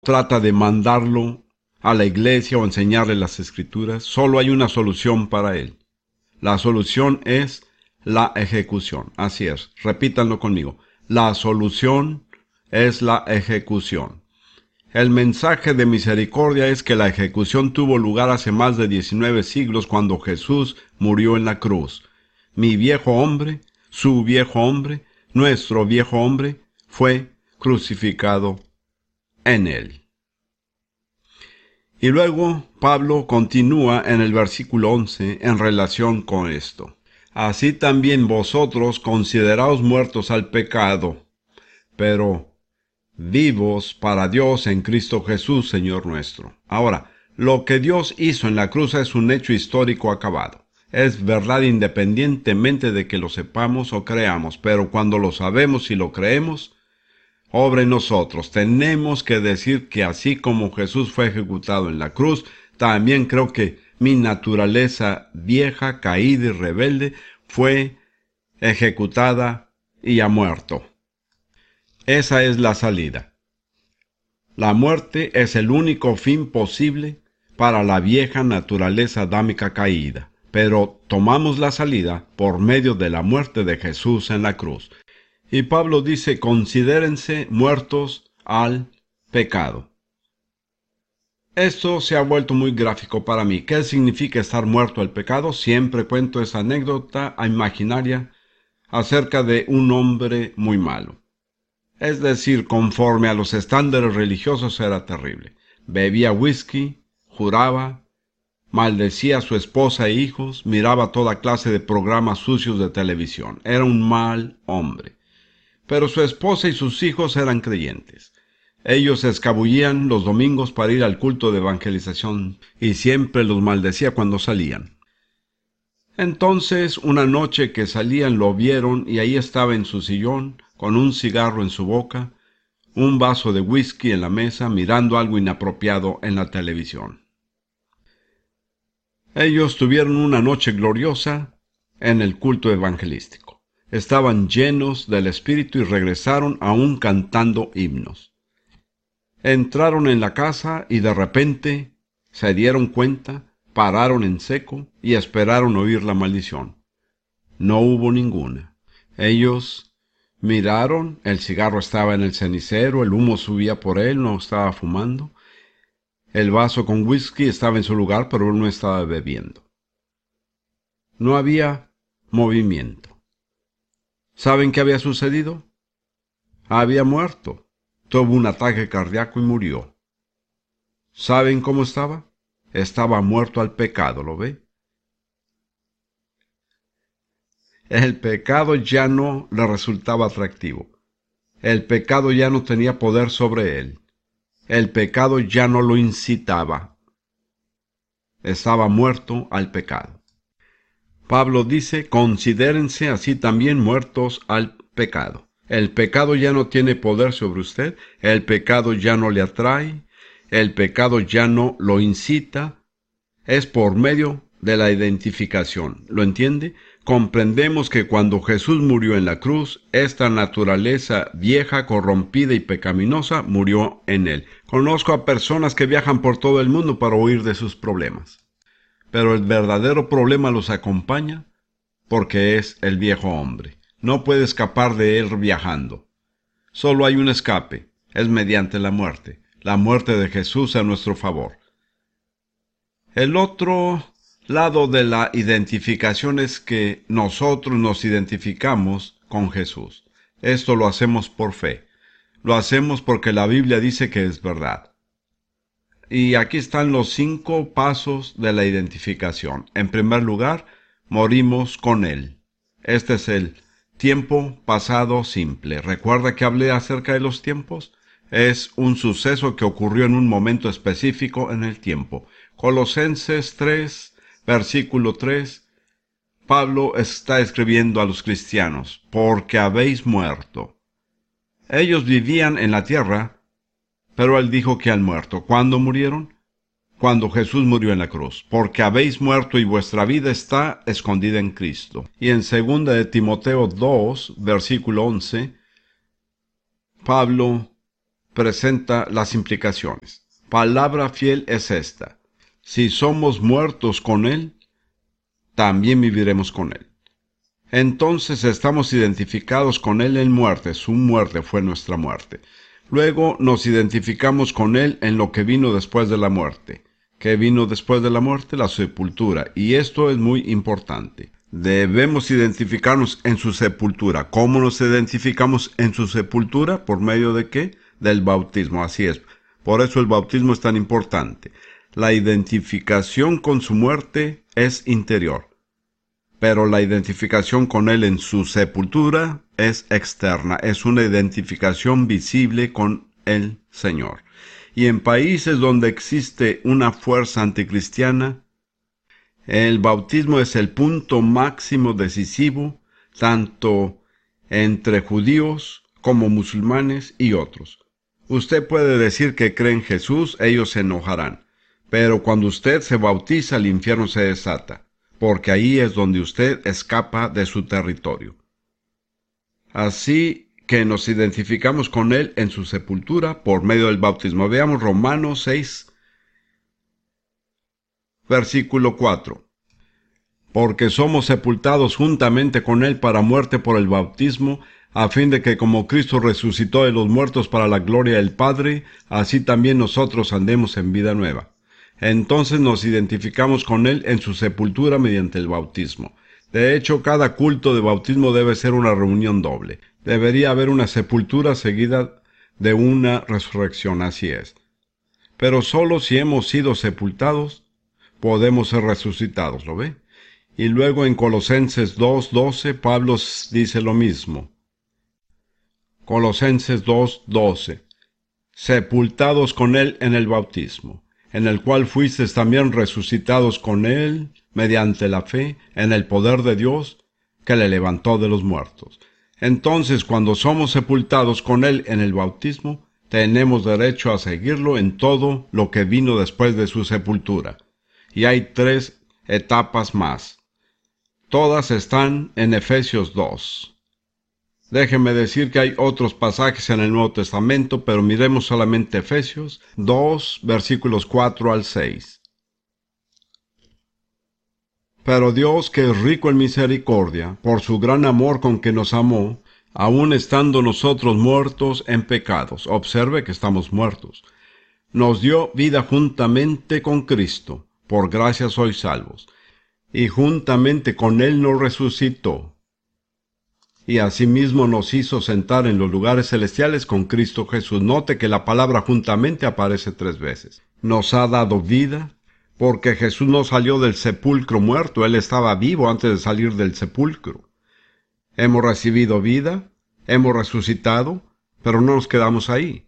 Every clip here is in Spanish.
trata de mandarlo a la iglesia o enseñarle las escrituras, solo hay una solución para él. La solución es la ejecución. Así es, repítanlo conmigo. La solución es la ejecución. El mensaje de misericordia es que la ejecución tuvo lugar hace más de 19 siglos cuando Jesús murió en la cruz. Mi viejo hombre, su viejo hombre, nuestro viejo hombre, fue crucificado en él. Y luego Pablo continúa en el versículo 11 en relación con esto. Así también vosotros consideraos muertos al pecado, pero vivos para Dios en Cristo Jesús, Señor nuestro. Ahora, lo que Dios hizo en la cruz es un hecho histórico acabado. Es verdad independientemente de que lo sepamos o creamos, pero cuando lo sabemos y lo creemos, obra en nosotros. Tenemos que decir que así como Jesús fue ejecutado en la cruz, también creo que mi naturaleza vieja, caída y rebelde fue ejecutada y ha muerto. Esa es la salida. La muerte es el único fin posible para la vieja naturaleza adámica caída, pero tomamos la salida por medio de la muerte de Jesús en la cruz. Y Pablo dice, considérense muertos al pecado. Esto se ha vuelto muy gráfico para mí. ¿Qué significa estar muerto al pecado? Siempre cuento esa anécdota imaginaria acerca de un hombre muy malo. Es decir, conforme a los estándares religiosos era terrible. Bebía whisky, juraba, maldecía a su esposa e hijos, miraba toda clase de programas sucios de televisión. Era un mal hombre. Pero su esposa y sus hijos eran creyentes. Ellos se escabullían los domingos para ir al culto de evangelización y siempre los maldecía cuando salían. Entonces, una noche que salían lo vieron y ahí estaba en su sillón, con un cigarro en su boca, un vaso de whisky en la mesa, mirando algo inapropiado en la televisión. Ellos tuvieron una noche gloriosa en el culto evangelístico. Estaban llenos del Espíritu y regresaron aún cantando himnos. Entraron en la casa y de repente se dieron cuenta, pararon en seco y esperaron oír la maldición. No hubo ninguna. Ellos miraron, el cigarro estaba en el cenicero, el humo subía por él, no estaba fumando. El vaso con whisky estaba en su lugar, pero él no estaba bebiendo. No había movimiento. ¿Saben qué había sucedido? Había muerto. Tuvo un ataque cardíaco y murió. ¿Saben cómo estaba? Estaba muerto al pecado, ¿lo ve? El pecado ya no le resultaba atractivo. El pecado ya no tenía poder sobre él. El pecado ya no lo incitaba. Estaba muerto al pecado. Pablo dice, considérense así también muertos al pecado. El pecado ya no tiene poder sobre usted, el pecado ya no le atrae, el pecado ya no lo incita. Es por medio de la identificación. ¿Lo entiende? Comprendemos que cuando Jesús murió en la cruz, esta naturaleza vieja, corrompida y pecaminosa murió en él. Conozco a personas que viajan por todo el mundo para huir de sus problemas. Pero el verdadero problema los acompaña porque es el viejo hombre. No puede escapar de él viajando. Solo hay un escape, es mediante la muerte de Jesús a nuestro favor. El otro lado de la identificación es que nosotros nos identificamos con Jesús. Esto lo hacemos por fe. Lo hacemos porque la Biblia dice que es verdad. Y aquí están los 5 pasos de la identificación. En primer lugar, morimos con Él. Este es el tiempo pasado simple. ¿Recuerda que hablé acerca de los tiempos? Es un suceso que ocurrió en un momento específico en el tiempo. Colosenses 3, versículo 3, Pablo está escribiendo a los cristianos, porque habéis muerto. Ellos vivían en la tierra, pero él dijo que han muerto. ¿Cuándo murieron? Cuando Jesús murió en la cruz. Porque habéis muerto y vuestra vida está escondida en Cristo. Y en 2 de Timoteo 2, versículo 11, Pablo presenta las implicaciones. Palabra fiel es esta: si somos muertos con Él, también viviremos con Él. Entonces estamos identificados con Él en muerte. Su muerte fue nuestra muerte. Luego nos identificamos con Él en lo que vino después de la muerte. ¿Qué vino después de la muerte? La sepultura. Y esto es muy importante. Debemos identificarnos en su sepultura. ¿Cómo nos identificamos en su sepultura? ¿Por medio de qué? Del bautismo. Así es. Por eso el bautismo es tan importante. La identificación con su muerte es interior, pero la identificación con Él en su sepultura es externa. Es una identificación visible con el Señor. Y en países donde existe una fuerza anticristiana, el bautismo es el punto máximo decisivo, tanto entre judíos como musulmanes y otros. Usted puede decir que cree en Jesús, ellos se enojarán. Pero cuando usted se bautiza, el infierno se desata, porque ahí es donde usted escapa de su territorio. Así que nos identificamos con Él en su sepultura por medio del bautismo. Veamos Romanos 6, versículo 4. Porque somos sepultados juntamente con Él para muerte por el bautismo, a fin de que como Cristo resucitó de los muertos para la gloria del Padre, así también nosotros andemos en vida nueva. Entonces nos identificamos con Él en su sepultura mediante el bautismo. De hecho, cada culto de bautismo debe ser una reunión doble. Debería haber una sepultura seguida de una resurrección, así es. Pero solo si hemos sido sepultados, podemos ser resucitados, ¿lo ve? Y luego en Colosenses 2:12, Pablo dice lo mismo. Colosenses 2:12. Sepultados con Él en el bautismo, en el cual fuisteis también resucitados con Él, mediante la fe, en el poder de Dios, que le levantó de los muertos. Entonces, cuando somos sepultados con Él en el bautismo, tenemos derecho a seguirlo en todo lo que vino después de su sepultura. Y hay 3 etapas más. Todas están en Efesios 2. Déjenme decir que hay otros pasajes en el Nuevo Testamento, pero miremos solamente Efesios 2, versículos 4 al 6. Pero Dios, que es rico en misericordia, por su gran amor con que nos amó, aun estando nosotros muertos en pecados, observe que estamos muertos, nos dio vida juntamente con Cristo, por gracia sois salvos, y juntamente con Él nos resucitó, y asimismo nos hizo sentar en los lugares celestiales con Cristo Jesús. Note que la palabra juntamente aparece 3 veces. Nos ha dado vida, porque Jesús no salió del sepulcro muerto, Él estaba vivo antes de salir del sepulcro. Hemos recibido vida, hemos resucitado, pero no nos quedamos ahí.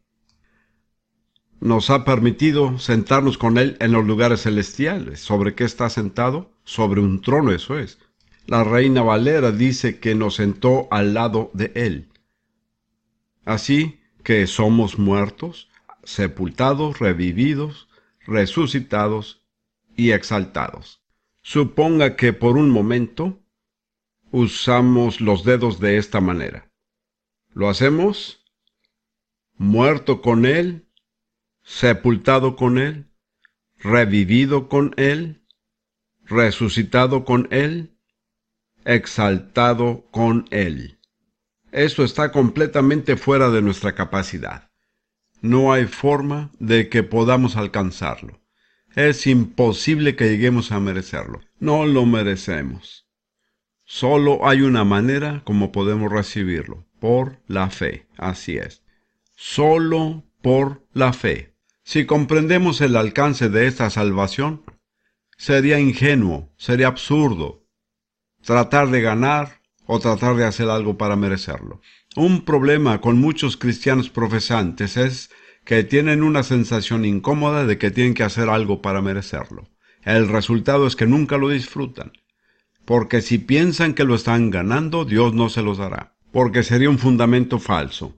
Nos ha permitido sentarnos con Él en los lugares celestiales. ¿Sobre qué está sentado? Sobre un trono, eso es. La Reina Valera dice que nos sentó al lado de Él. Así que somos muertos, sepultados, revividos, resucitados y exaltados. Suponga que por un momento usamos los dedos de esta manera. ¿Lo hacemos? Muerto con Él, sepultado con Él, revivido con Él, resucitado con Él, exaltado con Él. Esto está completamente fuera de nuestra capacidad. No hay forma de que podamos alcanzarlo. Es imposible que lleguemos a merecerlo. No lo merecemos. Solo hay una manera como podemos recibirlo, por la fe. Así es. Solo por la fe. Si comprendemos el alcance de esta salvación, sería ingenuo, sería absurdo tratar de ganar o tratar de hacer algo para merecerlo. Un problema con muchos cristianos profesantes es que tienen una sensación incómoda de que tienen que hacer algo para merecerlo. El resultado es que nunca lo disfrutan, porque si piensan que lo están ganando, Dios no se los dará, porque sería un fundamento falso.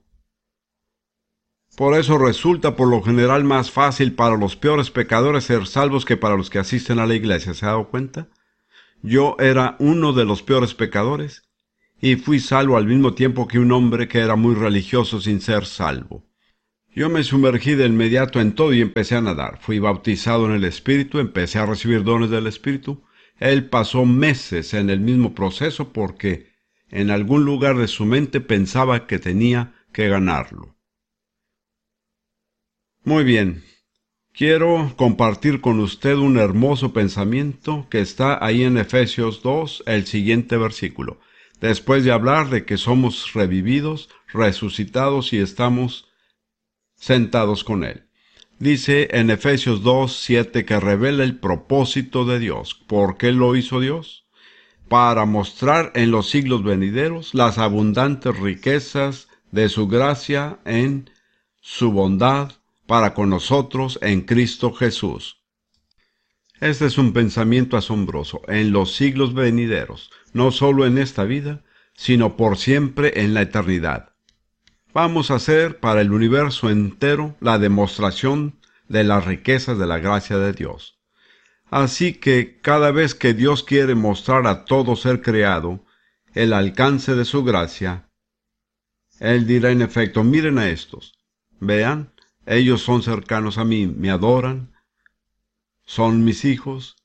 Por eso resulta por lo general más fácil para los peores pecadores ser salvos que para los que asisten a la iglesia. ¿Se ha dado cuenta? Yo era uno de los peores pecadores y fui salvo al mismo tiempo que un hombre que era muy religioso sin ser salvo. Yo me sumergí de inmediato en todo y empecé a nadar. Fui bautizado en el Espíritu, empecé a recibir dones del Espíritu. Él pasó meses en el mismo proceso porque en algún lugar de su mente pensaba que tenía que ganarlo. Muy bien. Quiero compartir con usted un hermoso pensamiento que está ahí en Efesios 2, el siguiente versículo. Después de hablar de que somos revividos, resucitados y estamos sentados con Él. Dice en Efesios 2, 7 que revela el propósito de Dios. ¿Por qué lo hizo Dios? Para mostrar en los siglos venideros las abundantes riquezas de su gracia en su bondad para con nosotros en Cristo Jesús. Este es un pensamiento asombroso. En los siglos venideros, no solo en esta vida, sino por siempre en la eternidad. Vamos a hacer para el universo entero la demostración de las riquezas de la gracia de Dios. Así que cada vez que Dios quiere mostrar a todo ser creado el alcance de su gracia, Él dirá en efecto, miren a estos, vean, ellos son cercanos a mí, me adoran, son mis hijos.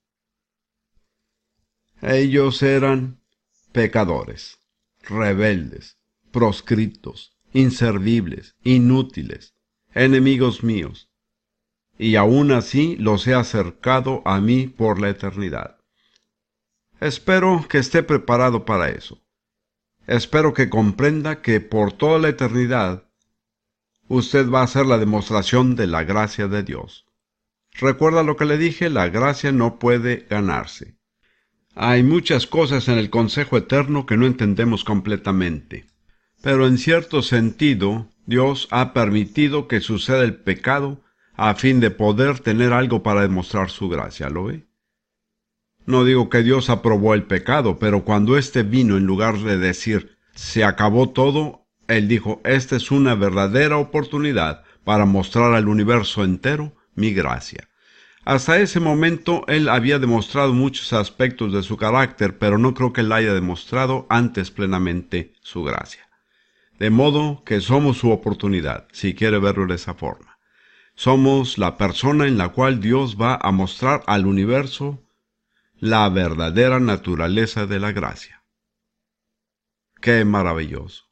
Ellos eran pecadores, rebeldes, proscriptos, inservibles, inútiles, enemigos míos, y aún así los he acercado a mí por la eternidad. Espero que esté preparado para eso. Espero que comprenda que por toda la eternidad usted va a hacer la demostración de la gracia de Dios. Recuerda lo que le dije, la gracia no puede ganarse. Hay muchas cosas en el consejo eterno que no entendemos completamente. Pero en cierto sentido, Dios ha permitido que suceda el pecado a fin de poder tener algo para demostrar su gracia, ¿lo ve? No digo que Dios aprobó el pecado, pero cuando éste vino, en lugar de decir, se acabó todo, Él dijo, esta es una verdadera oportunidad para mostrar al universo entero mi gracia. Hasta ese momento Él había demostrado muchos aspectos de su carácter, pero no creo que Él haya demostrado antes plenamente su gracia. De modo que somos su oportunidad, si quiere verlo de esa forma. Somos la persona en la cual Dios va a mostrar al universo la verdadera naturaleza de la gracia. ¡Qué maravilloso!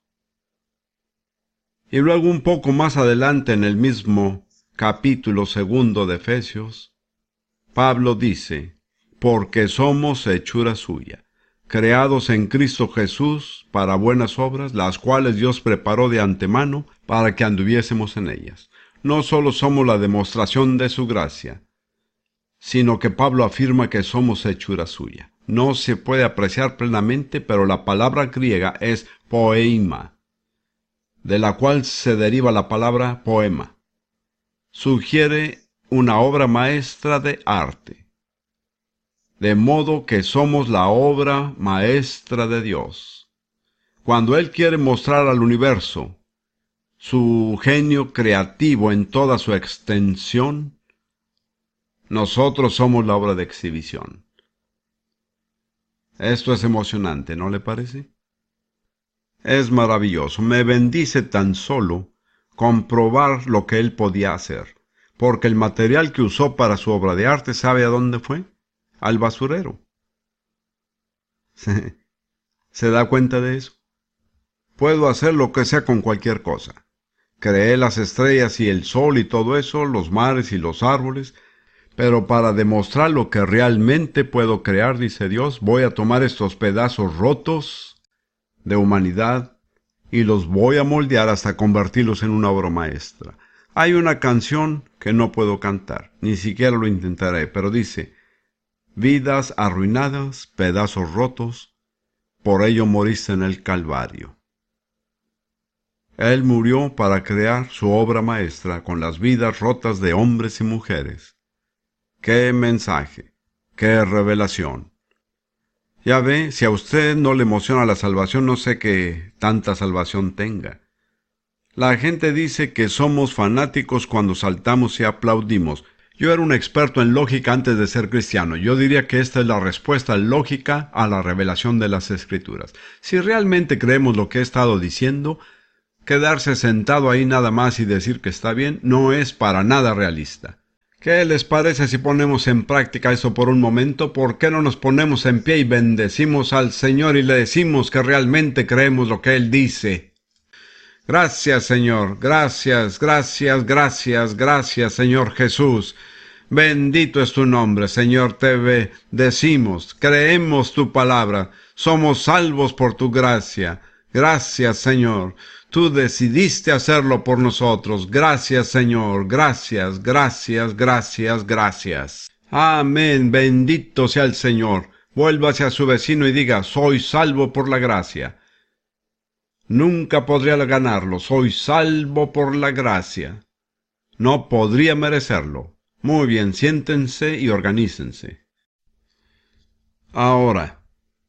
Y luego un poco más adelante en el mismo capítulo 2 de Efesios, Pablo dice, porque somos hechura suya, creados en Cristo Jesús para buenas obras, las cuales Dios preparó de antemano para que anduviésemos en ellas. No solo somos la demostración de su gracia, sino que Pablo afirma que somos hechura suya. No se puede apreciar plenamente, pero la palabra griega es poema, de la cual se deriva la palabra poema. Sugiere una obra maestra de arte. De modo que somos la obra maestra de Dios. Cuando Él quiere mostrar al universo su genio creativo en toda su extensión, nosotros somos la obra de exhibición. Esto es emocionante, ¿no le parece? Es maravilloso. Me bendice tan solo comprobar lo que Él podía hacer, porque el material que usó para su obra de arte, ¿sabe a dónde fue? Al basurero. ¿Se da cuenta de eso? Puedo hacer lo que sea con cualquier cosa. Creé las estrellas y el sol y todo eso, los mares y los árboles, pero para demostrar lo que realmente puedo crear, dice Dios, voy a tomar estos pedazos rotos de humanidad y los voy a moldear hasta convertirlos en una obra maestra. Hay una canción que no puedo cantar, ni siquiera lo intentaré, pero dice, vidas arruinadas, pedazos rotos, por ello moriste en el Calvario. Él murió para crear su obra maestra con las vidas rotas de hombres y mujeres. ¡Qué mensaje! ¡Qué revelación! Ya ve, si a usted no le emociona la salvación, no sé qué tanta salvación tenga. La gente dice que somos fanáticos cuando saltamos y aplaudimos. Yo era un experto en lógica antes de ser cristiano. Yo diría que esta es la respuesta lógica a la revelación de las Escrituras. Si realmente creemos lo que he estado diciendo, Quedarse sentado ahí nada más y decir que está bien no es para nada realista. ¿Qué les parece si ponemos en práctica eso por un momento? ¿Por qué no nos ponemos en pie y bendecimos al Señor y le decimos que realmente creemos lo que Él dice? Gracias, Señor. Gracias, gracias, gracias, gracias, Señor Jesús. Bendito es tu nombre, Señor. Te bendecimos. Creemos tu palabra. Somos salvos por tu gracia. Gracias, Señor. Tú decidiste hacerlo por nosotros. Gracias, Señor. Gracias, gracias, gracias, gracias. Amén. Bendito sea el Señor. Vuélvase a su vecino y diga, soy salvo por la gracia. Nunca podría ganarlo. Soy salvo por la gracia. No podría merecerlo. Muy bien, siéntense y organícense. Ahora,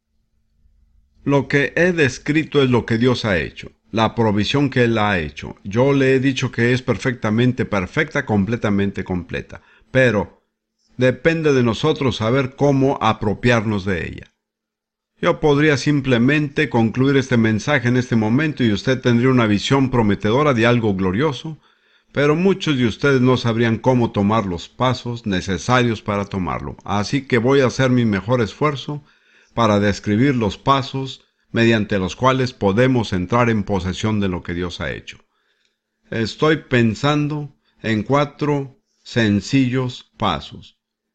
lo que he descrito es lo que Dios ha hecho. La provisión que Él ha hecho. Yo le he dicho que es perfectamente perfecta, completamente completa. Pero depende de nosotros saber cómo apropiarnos de ella. Yo podría simplemente concluir este mensaje en este momento y usted tendría una visión prometedora de algo glorioso, pero muchos de ustedes no sabrían cómo tomar los pasos necesarios para tomarlo. Así que voy a hacer mi mejor esfuerzo para describir los pasos mediante los cuales podemos entrar en posesión de lo que Dios ha hecho. Estoy pensando en 4 sencillos pasos.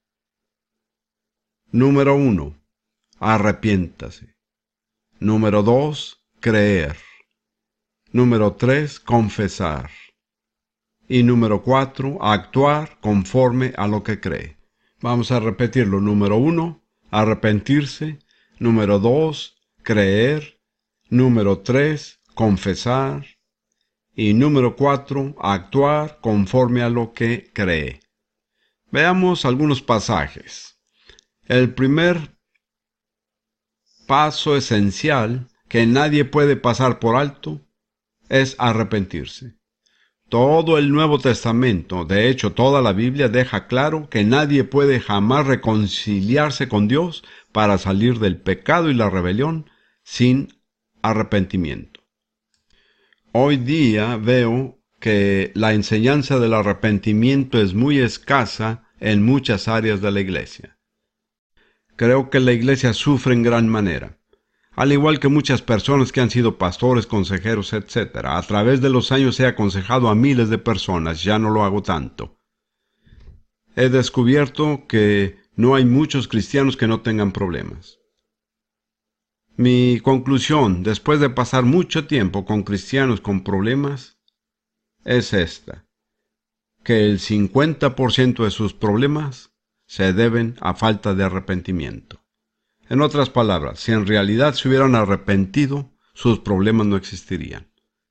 Número 1. Arrepiéntase. Número 2. Creer. Número 3. Confesar. Y número 4. Actuar conforme a lo que cree. Vamos a repetirlo. Número 1. Arrepentirse. Número 2. Creer. Número 3. Confesar. Y número 4. Actuar conforme a lo que cree. Veamos algunos pasajes. El primer paso esencial que nadie puede pasar por alto es arrepentirse. Todo el Nuevo Testamento, de hecho toda la Biblia, deja claro que nadie puede jamás reconciliarse con Dios para salir del pecado y la rebelión sin arrepentimiento. Hoy día veo que la enseñanza del arrepentimiento es muy escasa en muchas áreas de la iglesia. Creo que la iglesia sufre en gran manera. Al igual que muchas personas que han sido pastores, consejeros, etc. A través de los años he aconsejado a miles de personas, ya no lo hago tanto. He descubierto que no hay muchos cristianos que no tengan problemas. Mi conclusión, después de pasar mucho tiempo con cristianos con problemas, es esta: que el 50% de sus problemas se deben a falta de arrepentimiento. En otras palabras, si en realidad se hubieran arrepentido, sus problemas no existirían.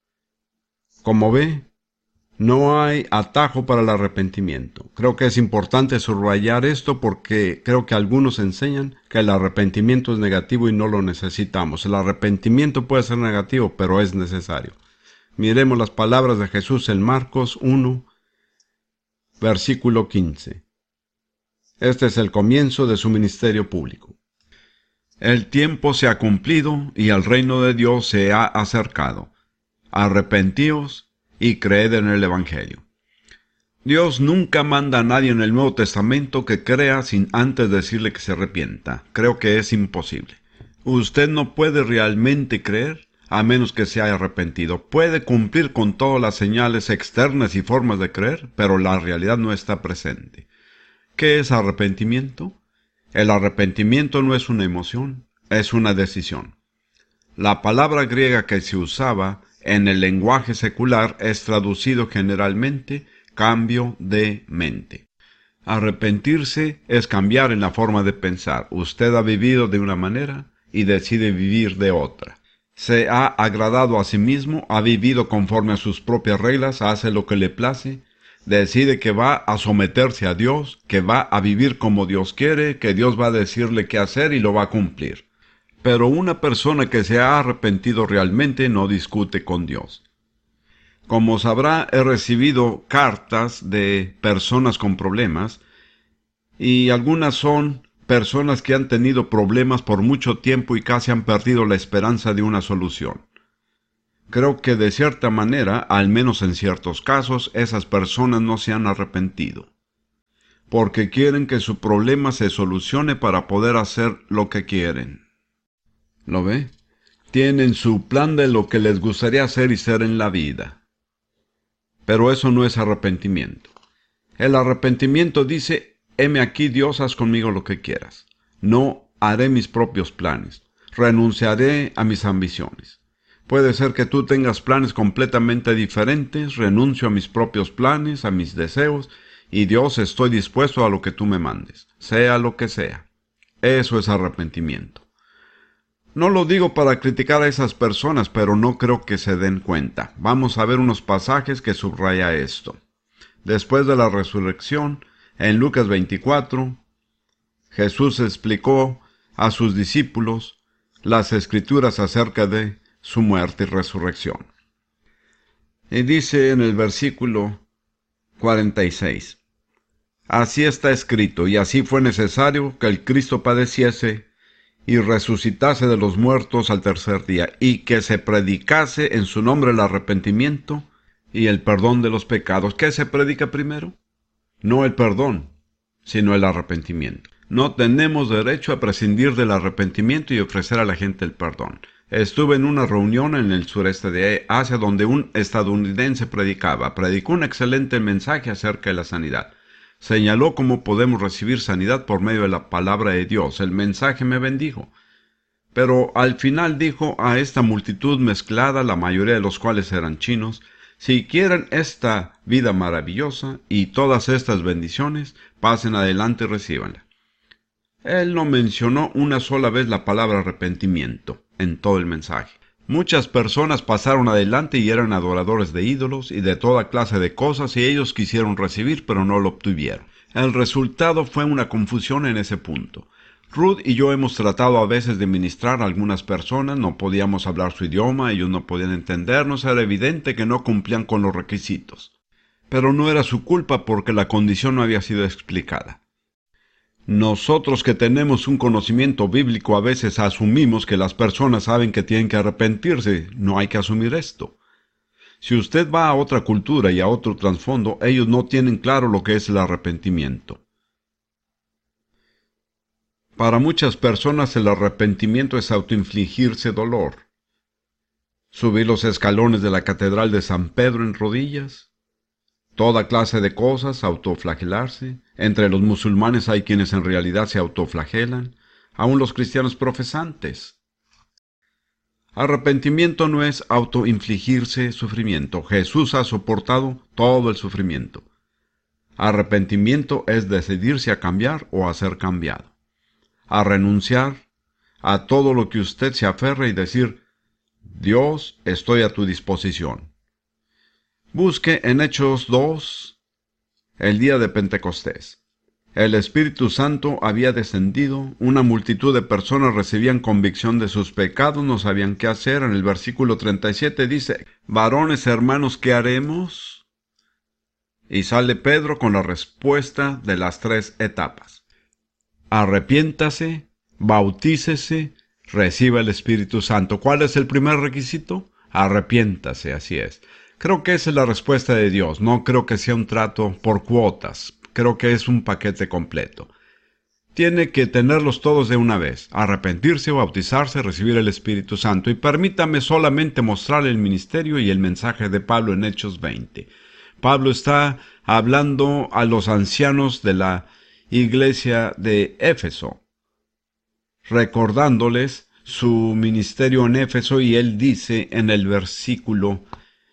Como ve, no hay atajo para el arrepentimiento. Creo que es importante subrayar esto porque creo que algunos enseñan que el arrepentimiento es negativo y no lo necesitamos. El arrepentimiento puede ser negativo, pero es necesario. Miremos las palabras de Jesús en Marcos 1, versículo 15. Este es el comienzo de su ministerio público. El tiempo se ha cumplido y el reino de Dios se ha acercado. Arrepentíos y creed en el Evangelio. Dios nunca manda a nadie en el Nuevo Testamento que crea sin antes decirle que se arrepienta. Creo que es imposible. Usted no puede realmente creer a menos que se haya arrepentido. Puede cumplir con todas las señales externas y formas de creer, pero la realidad no está presente. ¿Qué es arrepentimiento? El arrepentimiento no es una emoción, es una decisión. La palabra griega que se usaba en el lenguaje secular es traducido generalmente cambio de mente. Arrepentirse es cambiar en la forma de pensar. Usted ha vivido de una manera y decide vivir de otra. Se ha agradado a sí mismo, ha vivido conforme a sus propias reglas, hace lo que le place, decide que va a someterse a Dios, que va a vivir como Dios quiere, que Dios va a decirle qué hacer y lo va a cumplir. Pero una persona que se ha arrepentido realmente no discute con Dios. Como sabrá, he recibido cartas de personas con problemas, y algunas son personas que han tenido problemas por mucho tiempo y casi han perdido la esperanza de una solución. Creo que de cierta manera, al menos en ciertos casos, esas personas no se han arrepentido, porque quieren que su problema se solucione para poder hacer lo que quieren. ¿Lo ve? Tienen su plan de lo que les gustaría hacer y ser en la vida. Pero eso no es arrepentimiento. El arrepentimiento dice: heme aquí, Dios, haz conmigo lo que quieras. No haré mis propios planes. Renunciaré a mis ambiciones. Puede ser que tú tengas planes completamente diferentes. Renuncio a mis propios planes, a mis deseos, y Dios, estoy dispuesto a lo que tú me mandes, sea lo que sea. Eso es arrepentimiento. No lo digo para criticar a esas personas, pero no creo que se den cuenta. Vamos a ver unos pasajes que subraya esto. Después de la resurrección, en Lucas 24, Jesús explicó a sus discípulos las escrituras acerca de su muerte y resurrección. Y dice en el versículo 46, así está escrito, y así fue necesario que el Cristo padeciese y resucitase de los muertos al tercer día, y que se predicase en su nombre el arrepentimiento y el perdón de los pecados. ¿Qué se predica primero? No el perdón, sino el arrepentimiento. No tenemos derecho a prescindir del arrepentimiento y ofrecer a la gente el perdón. Estuve en una reunión en el sureste de Asia donde un estadounidense predicó un excelente mensaje acerca de la sanidad. Señaló cómo podemos recibir sanidad por medio de la palabra de Dios. El mensaje me bendijo. Pero al final dijo a esta multitud mezclada, la mayoría de los cuales eran chinos: si quieren esta vida maravillosa y todas estas bendiciones, pasen adelante y recíbanla. Él no mencionó una sola vez la palabra arrepentimiento en todo el mensaje. Muchas personas pasaron adelante y eran adoradores de ídolos y de toda clase de cosas, y ellos quisieron recibir, pero no lo obtuvieron. El resultado fue una confusión en ese punto. Ruth y yo hemos tratado a veces de ministrar a algunas personas, no podíamos hablar su idioma, ellos no podían entendernos, era evidente que no cumplían con los requisitos. Pero no era su culpa porque la condición no había sido explicada. Nosotros que tenemos un conocimiento bíblico a veces asumimos que las personas saben que tienen que arrepentirse. No hay que asumir esto. Si usted va a otra cultura y a otro trasfondo, ellos no tienen claro lo que es el arrepentimiento. Para muchas personas el arrepentimiento es autoinfligirse dolor. Subir los escalones de la Catedral de San Pedro en rodillas. Toda clase de cosas, autoflagelarse. Entre los musulmanes hay quienes en realidad se autoflagelan, aun los cristianos profesantes. Arrepentimiento no es autoinfligirse sufrimiento. Jesús ha soportado todo el sufrimiento. Arrepentimiento es decidirse a cambiar o a ser cambiado. A renunciar a todo lo que usted se aferra y decir: Dios, estoy a tu disposición. Busque en Hechos 2, el día de Pentecostés. El Espíritu Santo había descendido, una multitud de personas recibían convicción de sus pecados, no sabían qué hacer. En el versículo 37 dice: varones hermanos, ¿qué haremos? Y sale Pedro con la respuesta de las 3 etapas. Arrepiéntase, bautícese, reciba el Espíritu Santo. ¿Cuál es el primer requisito? Arrepiéntase, así es. Creo que esa es la respuesta de Dios. No creo que sea un trato por cuotas. Creo que es un paquete completo. Tiene que tenerlos todos de una vez. Arrepentirse, bautizarse, recibir el Espíritu Santo. Y permítame solamente mostrarle el ministerio y el mensaje de Pablo en Hechos 20. Pablo está hablando a los ancianos de la iglesia de Éfeso, recordándoles su ministerio en Éfeso, y él dice en el versículo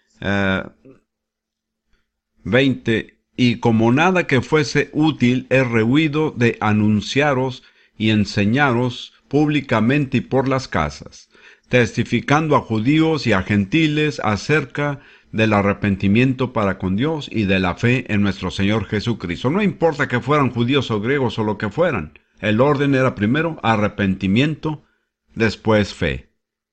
20: y como nada que fuese útil he rehuido de anunciaros y enseñaros públicamente y por las casas, testificando a judíos y a gentiles acerca del arrepentimiento para con Dios y de la fe en nuestro Señor Jesucristo. No importa que fueran judíos o griegos o lo que fueran, el orden era primero arrepentimiento, después fe.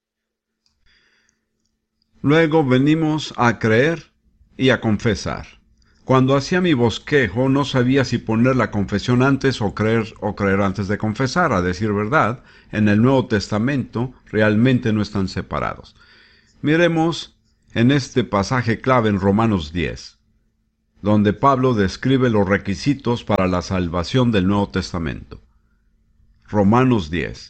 Luego venimos a creer y a confesar. Cuando hacía mi bosquejo no sabía si poner la confesión antes o creer antes de confesar. A decir verdad, en el Nuevo Testamento realmente no están separados. Miremos en este pasaje clave en Romanos 10, donde Pablo describe los requisitos para la salvación del Nuevo Testamento. Romanos 10.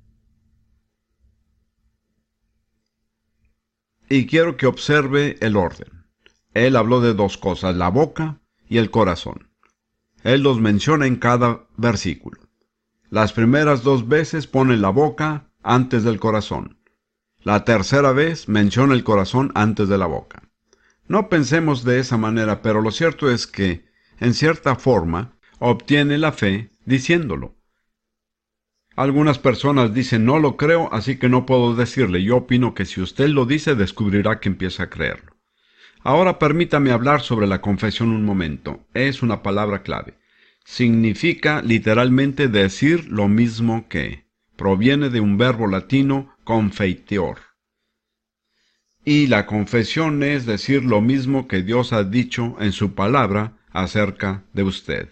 Y quiero que observe el orden. Él habló de dos cosas, la boca y el corazón. Él los menciona en cada versículo. Las primeras dos veces pone la boca antes del corazón. La tercera vez menciona el corazón antes de la boca. No pensemos de esa manera, pero lo cierto es que, en cierta forma, obtiene la fe diciéndolo. Algunas personas dicen, no lo creo, así que no puedo decirle. Yo opino que si usted lo dice, descubrirá que empieza a creerlo. Ahora permítame hablar sobre la confesión un momento. Es una palabra clave. Significa literalmente decir lo mismo que. Proviene de un verbo latino confeiteor. Y la confesión es decir lo mismo que Dios ha dicho en su palabra acerca de usted.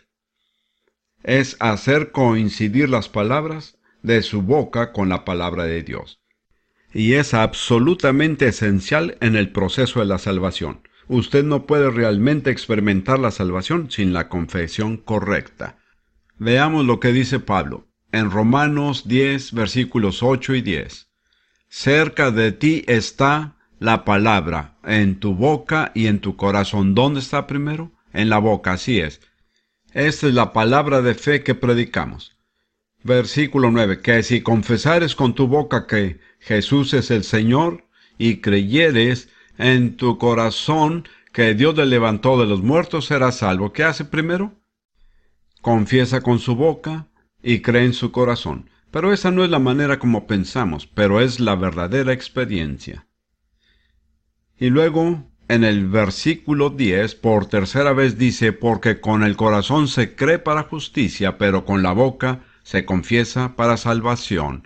Es hacer coincidir las palabras de su boca con la palabra de Dios. Y es absolutamente esencial en el proceso de la salvación. Usted no puede realmente experimentar la salvación sin la confesión correcta. Veamos lo que dice Pablo en Romanos 10, versículos 8 y 10. Cerca de ti está la palabra, en tu boca y en tu corazón. ¿Dónde está primero? En la boca, así es. Esta es la palabra de fe que predicamos. Versículo 9. Que si confesares con tu boca que Jesús es el Señor y creyeres en tu corazón que Dios le levantó de los muertos, serás salvo. ¿Qué hace primero? Confiesa con su boca y cree en su corazón. Pero esa no es la manera como pensamos, pero es la verdadera experiencia. Y luego, en el versículo 10, por tercera vez dice, porque con el corazón se cree para justicia, pero con la boca se confiesa para salvación.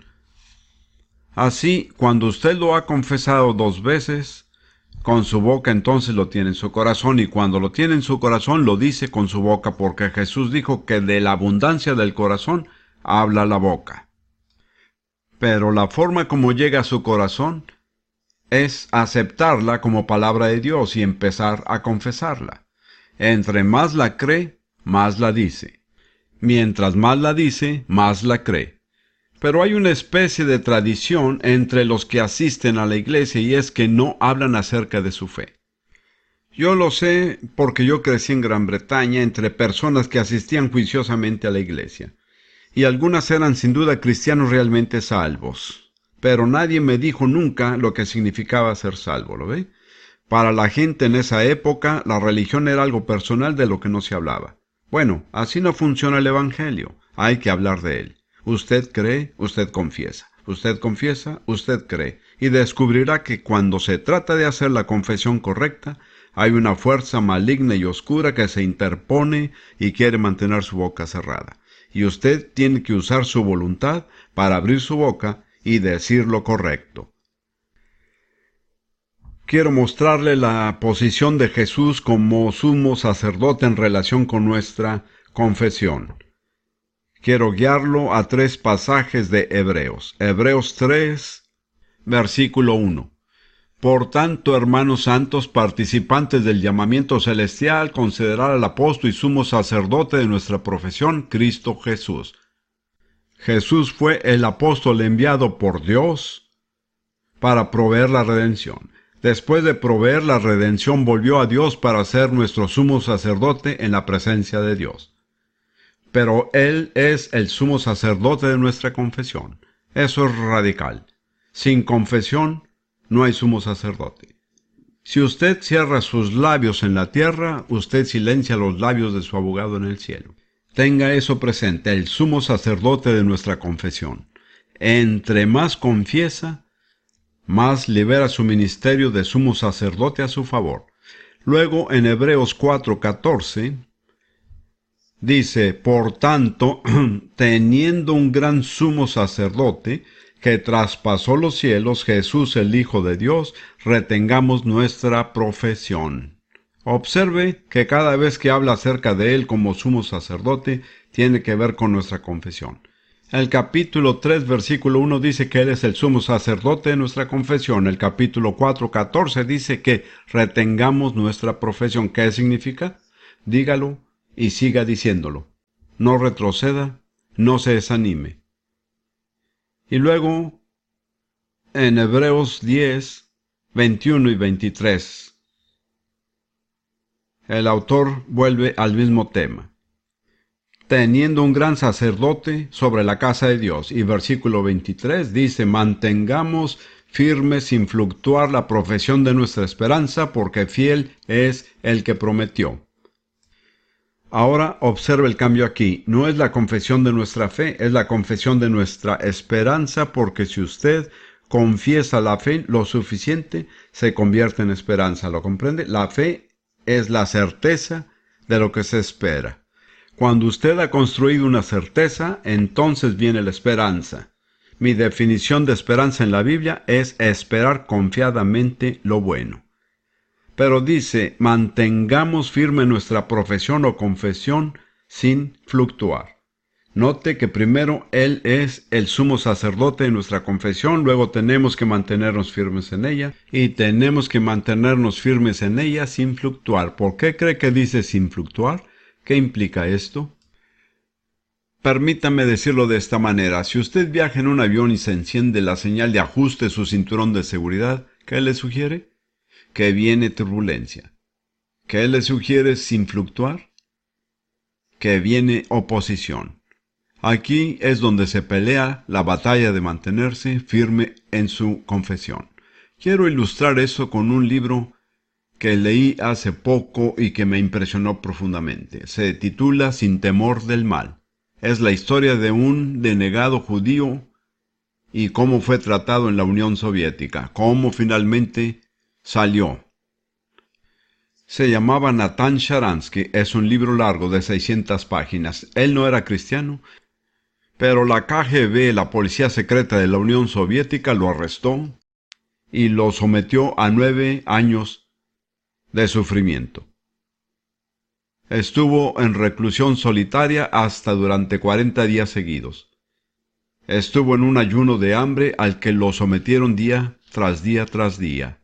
Así, cuando usted lo ha confesado dos veces, con su boca entonces lo tiene en su corazón, y cuando lo tiene en su corazón lo dice con su boca, porque Jesús dijo que de la abundancia del corazón habla la boca. Pero la forma como llega a su corazón es aceptarla como palabra de Dios y empezar a confesarla. Entre más la cree, más la dice. Mientras más la dice, más la cree. Pero hay una especie de tradición entre los que asisten a la iglesia y es que no hablan acerca de su fe. Yo lo sé porque yo crecí en Gran Bretaña entre personas que asistían juiciosamente a la iglesia. Y algunas eran sin duda cristianos realmente salvos. Pero nadie me dijo nunca lo que significaba ser salvo, ¿lo ve? Para la gente en esa época, la religión era algo personal de lo que no se hablaba. Bueno, así no funciona el Evangelio. Hay que hablar de él. Usted cree, usted confiesa. Usted confiesa, usted cree. Y descubrirá que cuando se trata de hacer la confesión correcta, hay una fuerza maligna y oscura que se interpone y quiere mantener su boca cerrada. Y usted tiene que usar su voluntad para abrir su boca y decir lo correcto. Quiero mostrarle la posición de Jesús como sumo sacerdote en relación con nuestra confesión. Quiero guiarlo a 3 pasajes de Hebreos. Hebreos 3, versículo 1. Por tanto, hermanos santos, participantes del llamamiento celestial, considerad al apóstol y sumo sacerdote de nuestra profesión, Cristo Jesús. Jesús fue el apóstol enviado por Dios para proveer la redención. Después de proveer la redención, volvió a Dios para ser nuestro sumo sacerdote en la presencia de Dios. Pero Él es el sumo sacerdote de nuestra confesión. Eso es radical. Sin confesión, no hay sumo sacerdote. Si usted cierra sus labios en la tierra, usted silencia los labios de su abogado en el cielo. Tenga eso presente, el sumo sacerdote de nuestra confesión. Entre más confiesa, más libera su ministerio de sumo sacerdote a su favor. Luego, en Hebreos 4:14, dice, por tanto, teniendo un gran sumo sacerdote, que traspasó los cielos, Jesús el Hijo de Dios, retengamos nuestra profesión. Observe que cada vez que habla acerca de Él como sumo sacerdote, tiene que ver con nuestra confesión. El capítulo 3, versículo 1 dice que Él es el sumo sacerdote de nuestra confesión. El capítulo 4, 14 dice que retengamos nuestra profesión. ¿Qué significa? Dígalo y siga diciéndolo. No retroceda, no se desanime. Y luego, en Hebreos 10, 21 y 23, el autor vuelve al mismo tema. Teniendo un gran sacerdote sobre la casa de Dios. Y versículo 23 dice, mantengamos firme sin fluctuar la profesión de nuestra esperanza, porque fiel es el que prometió. Ahora observe el cambio aquí. No es la confesión de nuestra fe, es la confesión de nuestra esperanza, porque si usted confiesa la fe lo suficiente, se convierte en esperanza. ¿Lo comprende? La fe es la certeza de lo que se espera. Cuando usted ha construido una certeza, entonces viene la esperanza. Mi definición de esperanza en la Biblia es esperar confiadamente lo bueno. Pero dice, mantengamos firme nuestra profesión o confesión sin fluctuar. Note que primero Él es el sumo sacerdote de nuestra confesión, luego tenemos que mantenernos firmes en ella, y tenemos que mantenernos firmes en ella sin fluctuar. ¿Por qué cree que dice sin fluctuar? ¿Qué implica esto? Permítame decirlo de esta manera. Si usted viaja en un avión y se enciende la señal de ajuste de su cinturón de seguridad, ¿qué le sugiere? Que viene turbulencia. ¿Qué le sugiere sin fluctuar? Que viene oposición. Aquí es donde se pelea la batalla de mantenerse firme en su confesión. Quiero ilustrar eso con un libro que leí hace poco y que me impresionó profundamente. Se titula Sin temor del mal. Es la historia de un denegado judío y cómo fue tratado en la Unión Soviética, cómo finalmente salió. Se llamaba Natan Sharansky, es un libro largo de 600 páginas. Él no era cristiano, pero la KGB, la policía secreta de la Unión Soviética, lo arrestó y lo sometió a 9 años de sufrimiento. Estuvo en reclusión solitaria hasta durante 40 días seguidos. Estuvo en un ayuno de hambre al que lo sometieron día tras día tras día.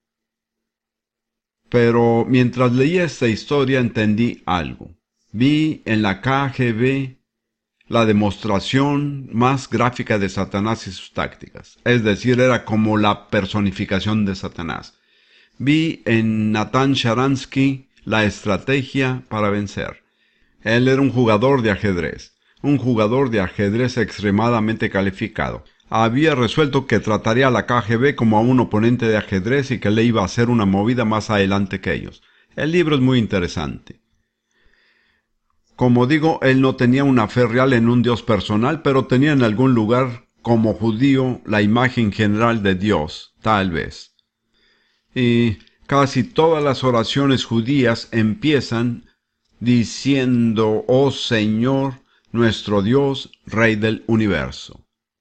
Pero mientras leía esta historia entendí algo. Vi en la KGB la demostración más gráfica de Satanás y sus tácticas. Es decir, era como la personificación de Satanás. Vi en Natan Sharansky la estrategia para vencer. Él era un jugador de ajedrez extremadamente calificado. Había resuelto que trataría a la KGB como a un oponente de ajedrez y que le iba a hacer una movida más adelante que ellos. El libro es muy interesante. Como digo, él no tenía una fe real en un Dios personal, pero tenía en algún lugar, como judío, la imagen general de Dios, tal vez. Y casi todas las oraciones judías empiezan diciendo, oh Señor, nuestro Dios, Rey del universo.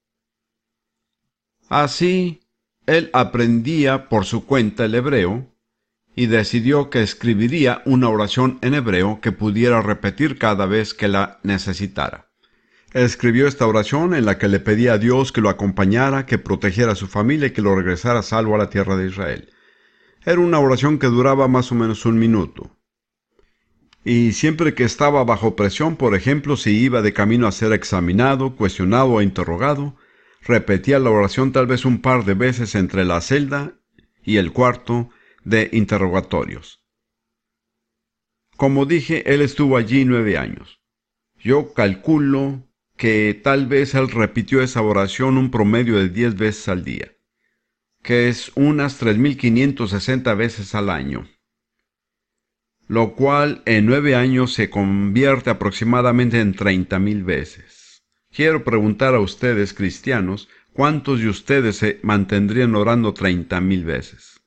Así, él aprendía por su cuenta el hebreo y decidió que escribiría una oración en hebreo que pudiera repetir cada vez que la necesitara. Escribió esta oración en la que le pedía a Dios que lo acompañara, que protegiera a su familia y que lo regresara salvo a la tierra de Israel. Era una oración que duraba más o menos 1 minuto. Y siempre que estaba bajo presión, por ejemplo, si iba de camino a ser examinado, cuestionado o interrogado, repetía la oración tal vez un par de veces entre la celda y el cuarto de interrogatorios. Como dije, él estuvo allí 9 años. Yo calculo que tal vez él repitió esa oración un promedio de 10 veces al día, que es unas 3.560 veces al año, lo cual en 9 años se convierte aproximadamente en 30.000 veces. Quiero preguntar a ustedes, cristianos, ¿cuántos de ustedes se mantendrían orando 30.000 veces?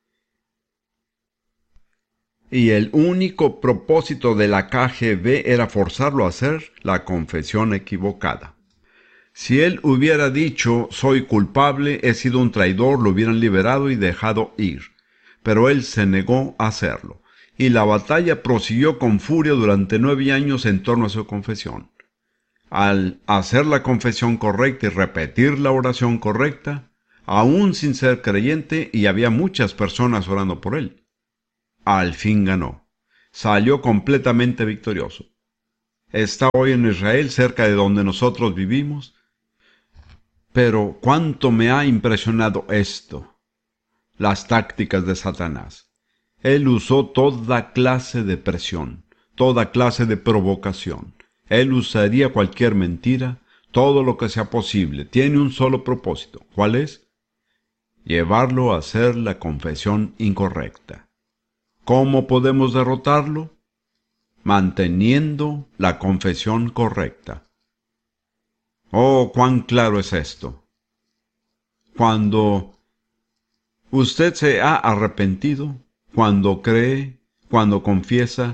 Y el único propósito de la KGB era forzarlo a hacer la confesión equivocada. Si él hubiera dicho, soy culpable, he sido un traidor, lo hubieran liberado y dejado ir. Pero él se negó a hacerlo. Y la batalla prosiguió con furia durante 9 años en torno a su confesión. Al hacer la confesión correcta y repetir la oración correcta, aún sin ser creyente, y había muchas personas orando por él, al fin ganó. Salió completamente victorioso. Está hoy en Israel, cerca de donde nosotros vivimos. Pero cuánto me ha impresionado esto, las tácticas de Satanás. Él usó toda clase de presión, toda clase de provocación. Él usaría cualquier mentira, todo lo que sea posible. Tiene un solo propósito. ¿Cuál es? Llevarlo a hacer la confesión incorrecta. ¿Cómo podemos derrotarlo? Manteniendo la confesión correcta. Oh, cuán claro es esto. Cuando usted se ha arrepentido, cuando cree, cuando confiesa,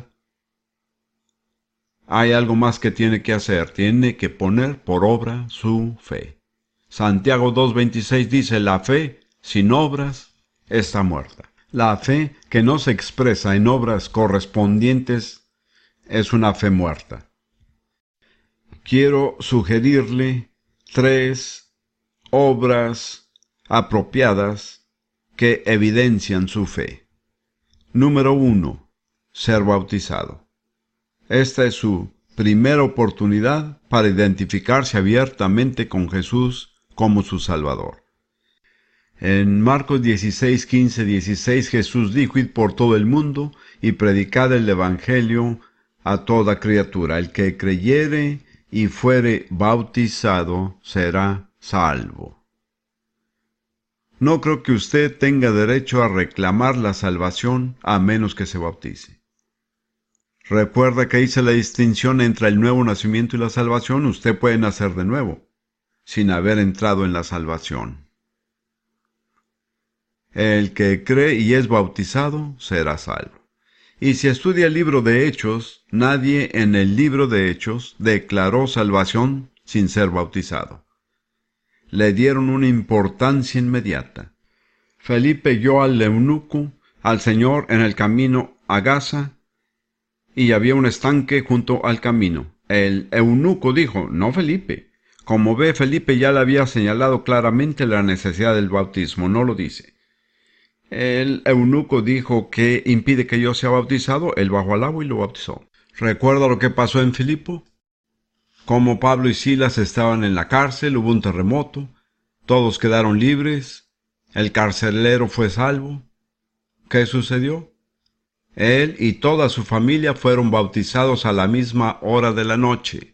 hay algo más que tiene que hacer. Tiene que poner por obra su fe. Santiago 2:26 dice, la fe sin obras está muerta. La fe que no se expresa en obras correspondientes es una fe muerta. Quiero sugerirle 3 obras apropiadas que evidencian su fe. Número 1. Ser bautizado. Esta es su primera oportunidad para identificarse abiertamente con Jesús como su Salvador. En Marcos 16, 15, 16 Jesús dijo, id por todo el mundo y predicad el Evangelio a toda criatura. El que creyere y fuere bautizado será salvo. No creo que usted tenga derecho a reclamar la salvación a menos que se bautice. Recuerda que hice la distinción entre el nuevo nacimiento y la salvación. Usted puede nacer de nuevo, sin haber entrado en la salvación. El que cree y es bautizado será salvo. Y si estudia el libro de Hechos, nadie en el libro de Hechos declaró salvación sin ser bautizado. Le dieron una importancia inmediata. Felipe guió al eunuco al Señor en el camino a Gaza, y había un estanque junto al camino. El eunuco dijo, no Felipe. Como ve, Felipe ya le había señalado claramente la necesidad del bautismo, no lo dice. El eunuco dijo, ¿qué impide que yo sea bautizado? Él bajó al agua y lo bautizó. ¿Recuerda lo que pasó en Filipo? Como Pablo y Silas estaban en la cárcel, hubo un terremoto, todos quedaron libres, el carcelero fue salvo. ¿Qué sucedió? Él y toda su familia fueron bautizados a la misma hora de la noche.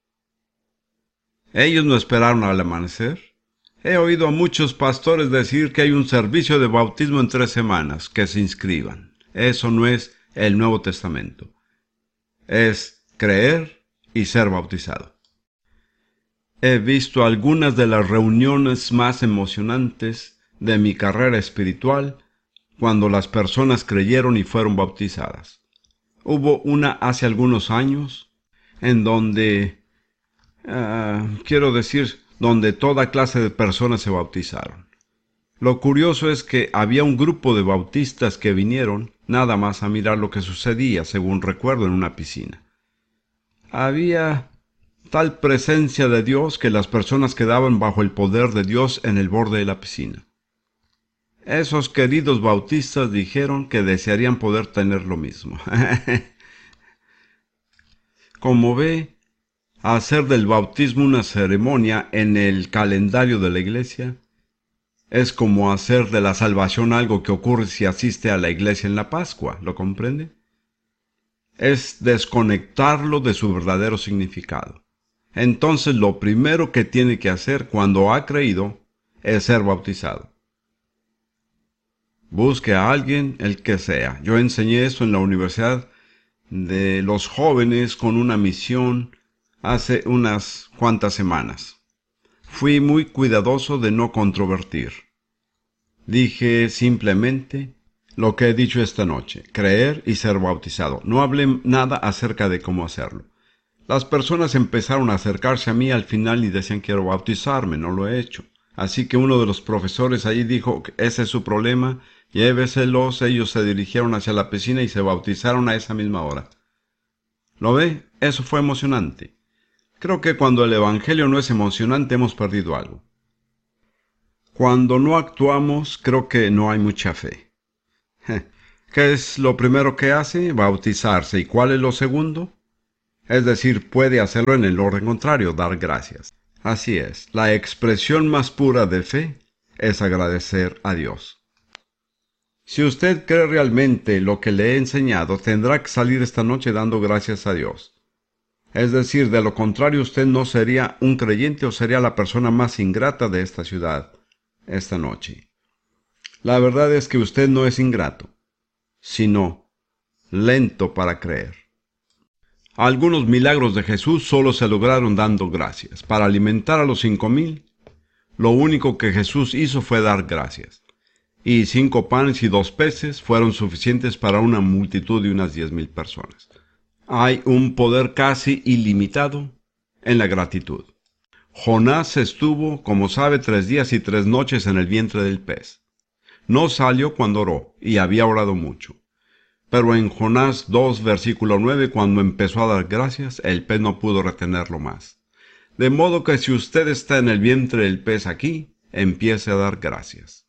Ellos no esperaron al amanecer. He oído a muchos pastores decir que hay un servicio de bautismo en 3 semanas, que se inscriban. Eso no es el Nuevo Testamento. Es creer y ser bautizado. He visto algunas de las reuniones más emocionantes de mi carrera espiritual cuando las personas creyeron y fueron bautizadas. Hubo una hace algunos años en donde, donde toda clase de personas se bautizaron. Lo curioso es que había un grupo de bautistas que vinieron nada más a mirar lo que sucedía, según recuerdo, en una piscina. Había tal presencia de Dios que las personas quedaban bajo el poder de Dios en el borde de la piscina. Esos queridos bautistas dijeron que desearían poder tener lo mismo. Como ve, hacer del bautismo una ceremonia en el calendario de la iglesia es como hacer de la salvación algo que ocurre si asiste a la iglesia en la Pascua, ¿lo comprende? Es desconectarlo de su verdadero significado. Entonces lo primero que tiene que hacer cuando ha creído es ser bautizado. Busque a alguien, el que sea. Yo enseñé esto en la Universidad de los Jóvenes con una misión hace unas cuantas semanas. Fui muy cuidadoso de no controvertir. Dije simplemente lo que he dicho esta noche, creer y ser bautizado. No hablé nada acerca de cómo hacerlo. Las personas empezaron a acercarse a mí al final y decían quiero bautizarme, no lo he hecho. Así que uno de los profesores allí dijo, ese es su problema, lléveselos. Ellos se dirigieron hacia la piscina y se bautizaron a esa misma hora. ¿Lo ve? Eso fue emocionante. Creo que cuando el Evangelio no es emocionante hemos perdido algo. Cuando no actuamos, creo que no hay mucha fe. ¿Qué es lo primero que hace? Bautizarse. ¿Y cuál es lo segundo? Es decir, puede hacerlo en el orden contrario, dar gracias. Así es, la expresión más pura de fe es agradecer a Dios. Si usted cree realmente lo que le he enseñado, tendrá que salir esta noche dando gracias a Dios. Es decir, de lo contrario usted no sería un creyente o sería la persona más ingrata de esta ciudad esta noche. La verdad es que usted no es ingrato, sino lento para creer. Algunos milagros de Jesús solo se lograron dando gracias. Para alimentar a los 5,000, lo único que Jesús hizo fue dar gracias. Y 5 panes y 2 peces fueron suficientes para una multitud de unas 10,000 personas. Hay un poder casi ilimitado en la gratitud. Jonás estuvo, como sabe, 3 días y 3 noches en el vientre del pez. No salió cuando oró, y había orado mucho. Pero en Jonás 2, versículo 9, cuando empezó a dar gracias, el pez no pudo retenerlo más. De modo que si usted está en el vientre del pez aquí, empiece a dar gracias.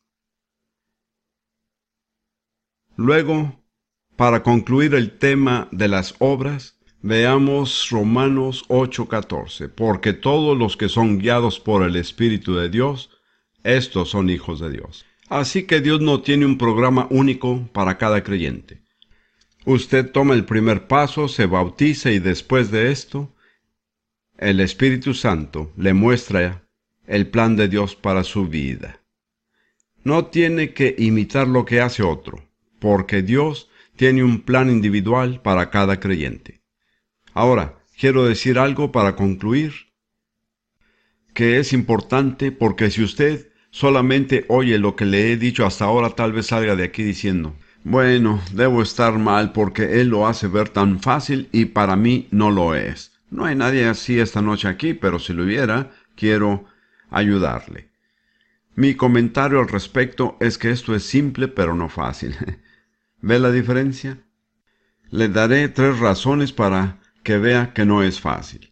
Luego, para concluir el tema de las obras, veamos Romanos 8:14, porque todos los que son guiados por el Espíritu de Dios, estos son hijos de Dios. Así que Dios no tiene un programa único para cada creyente. Usted toma el primer paso, se bautiza y después de esto, el Espíritu Santo le muestra el plan de Dios para su vida. No tiene que imitar lo que hace otro, porque Dios tiene un plan individual para cada creyente. Ahora, quiero decir algo para concluir, que es importante porque si usted solamente oye lo que le he dicho hasta ahora, tal vez salga de aquí diciendo, bueno, debo estar mal porque él lo hace ver tan fácil y para mí no lo es. No hay nadie así esta noche aquí, pero si lo hubiera, quiero ayudarle. Mi comentario al respecto es que esto es simple pero no fácil. ¿Ve la diferencia? Le daré 3 razones para que vea que no es fácil.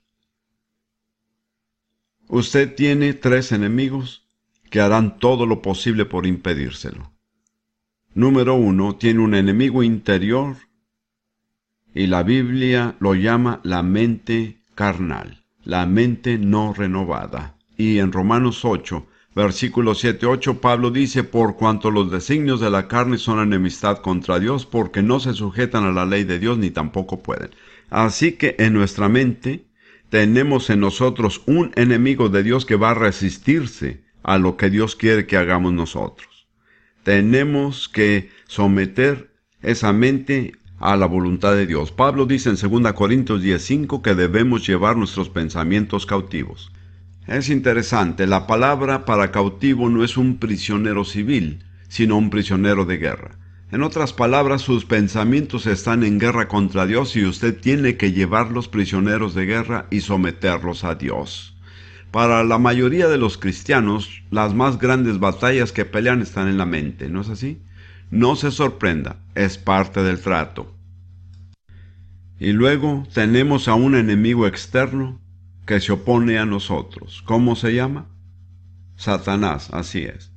Usted tiene 3 enemigos que harán todo lo posible por impedírselo. Número 1, tiene un enemigo interior y la Biblia lo llama la mente carnal, la mente no renovada. Y en Romanos 8, versículos 7-8, Pablo dice, por cuanto los designios de la carne son enemistad contra Dios, porque no se sujetan a la ley de Dios ni tampoco pueden. Así que en nuestra mente tenemos en nosotros un enemigo de Dios que va a resistirse a lo que Dios quiere que hagamos nosotros. Tenemos que someter esa mente a la voluntad de Dios. Pablo dice en 2 Corintios 10:5 que debemos llevar nuestros pensamientos cautivos. Es interesante, la palabra para cautivo no es un prisionero civil, sino un prisionero de guerra. En otras palabras, sus pensamientos están en guerra contra Dios y usted tiene que llevarlos prisioneros de guerra y someterlos a Dios. Para la mayoría de los cristianos, las más grandes batallas que pelean están en la mente, ¿no es así? No se sorprenda, es parte del trato. Y luego tenemos a un enemigo externo que se opone a nosotros. ¿Cómo se llama? Satanás, así es.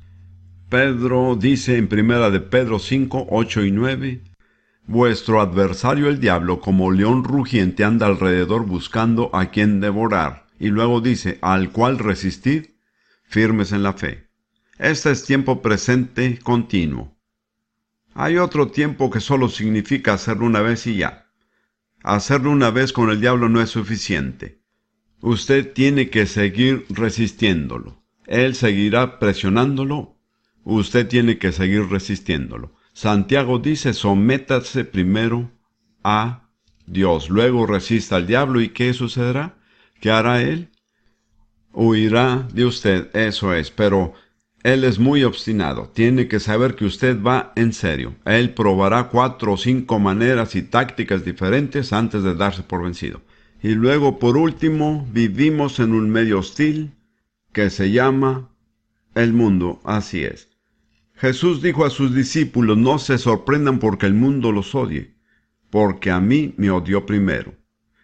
Pedro dice en 1 de Pedro 5, 8 y 9, vuestro adversario el diablo como león rugiente anda alrededor buscando a quien devorar. Y luego dice, al cual resistid, firmes en la fe. Este es tiempo presente continuo. Hay otro tiempo que solo significa hacerlo una vez y ya. Hacerlo una vez con el diablo no es suficiente. Usted tiene que seguir resistiéndolo. Él seguirá presionándolo. Usted tiene que seguir resistiéndolo. Santiago dice, sométase primero a Dios. Luego resista al diablo. ¿Y qué sucederá? ¿Qué hará él? Huirá de usted, eso es, pero él es muy obstinado. Tiene que saber que usted va en serio. Él probará 4 o 5 maneras y tácticas diferentes antes de darse por vencido. Y luego, por último, vivimos en un medio hostil que se llama el mundo, así es. Jesús dijo a sus discípulos, no se sorprendan porque el mundo los odie, porque a mí me odió primero.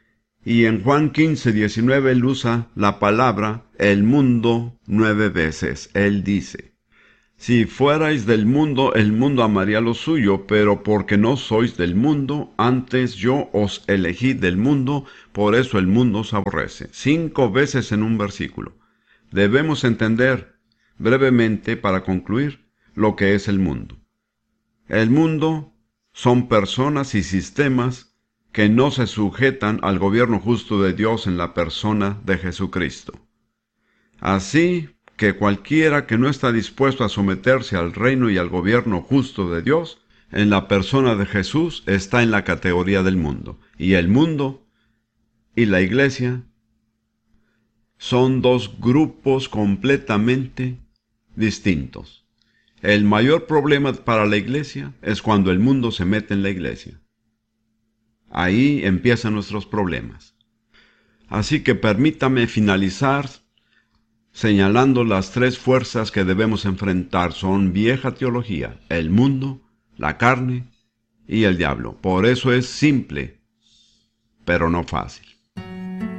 Y en Juan 15:19 él usa la palabra el mundo 9 veces. Él dice: si fuerais del mundo, el mundo amaría lo suyo, pero porque no sois del mundo, antes yo os elegí del mundo, por eso el mundo os aborrece. 5 veces en un versículo. Debemos entender, brevemente para concluir, lo que es el mundo. El mundo son personas y sistemas que no se sujetan al gobierno justo de Dios en la persona de Jesucristo. Así que cualquiera que no está dispuesto a someterse al reino y al gobierno justo de Dios, en la persona de Jesús, está en la categoría del mundo. Y el mundo y la iglesia son dos grupos completamente distintos. El mayor problema para la iglesia es cuando el mundo se mete en la iglesia. Ahí empiezan nuestros problemas. Así que permítame finalizar señalando las 3 fuerzas que debemos enfrentar. Son vieja teología: el mundo, la carne y el diablo. Por eso es simple, pero no fácil.